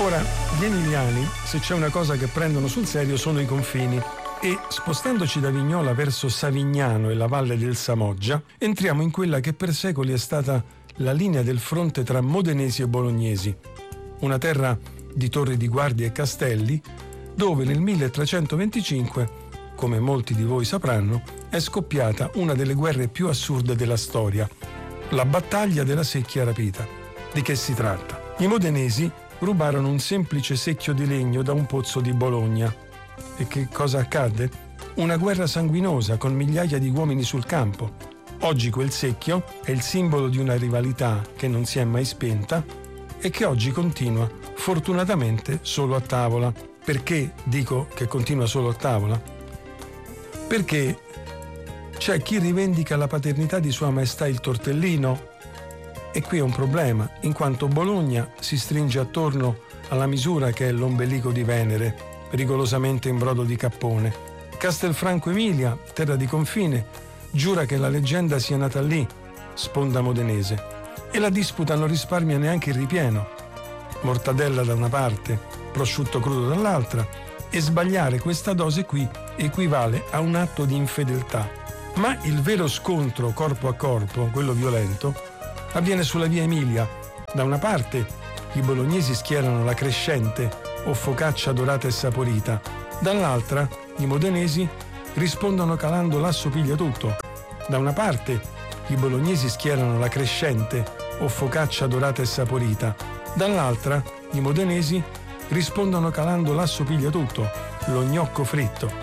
Ora, gli emiliani, se c'è una cosa che prendono sul serio, sono i confini. E spostandoci da Vignola verso Savignano e la valle del Samoggia, entriamo in quella che per secoli è stata la linea del fronte tra modenesi e bolognesi, una terra di torri di guardia e castelli, dove nel 1325, come molti di voi sapranno, è scoppiata una delle guerre più assurde della storia, la battaglia della Secchia Rapita. Di che si tratta? I modenesi rubarono un semplice secchio di legno da un pozzo di Bologna. E che cosa accadde? Una guerra sanguinosa con migliaia di uomini sul campo. Oggi quel secchio è il simbolo di una rivalità che non si è mai spenta e che oggi continua, fortunatamente, solo a tavola. Perché dico che continua solo a tavola? Perché c'è chi rivendica la paternità di Sua Maestà il Tortellino, e qui è un problema, in quanto Bologna si stringe attorno alla misura che è l'ombelico di Venere, rigorosamente in brodo di cappone. Castelfranco Emilia, terra di confine, giura che la leggenda sia nata lì, sponda modenese, e la disputa non risparmia neanche il ripieno. Mortadella da una parte, prosciutto crudo dall'altra, e sbagliare questa dose qui equivale a un atto di infedeltà. Ma il vero scontro corpo a corpo, quello violento, avviene sulla via Emilia. Da una parte i bolognesi schierano la Crescente o focaccia dorata e saporita, dall'altra i modenesi rispondono calando l'asso piglia tutto. Da una parte i bolognesi schierano la Crescente o focaccia dorata e saporita, dall'altra i modenesi rispondono calando l'asso piglia tutto, lo gnocco fritto.